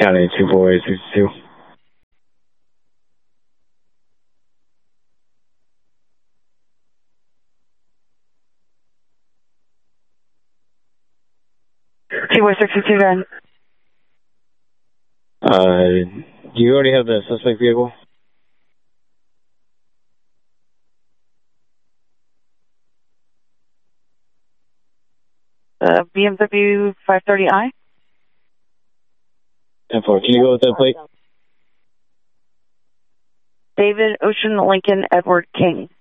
County 24862. T-462 do you already have the suspect vehicle? BMW 530i. 10-4. Can you go with that plate? David Ocean Lincoln Edward King.